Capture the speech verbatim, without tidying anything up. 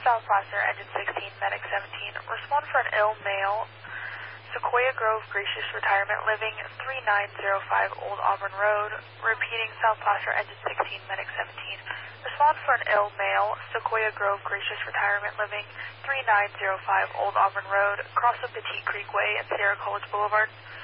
South Placer, engine sixteen, medic seventeen. Respond for an ill male, Sequoia Grove Gracious Retirement Living, three nine zero five Old Auburn Road. Repeating, South Placer, engine sixteen, medic seventeen. Respond for an ill male, Sequoia Grove Gracious Retirement Living, three nine zero five Old Auburn Road, cross of Petite Creek Way and Sierra College Boulevard.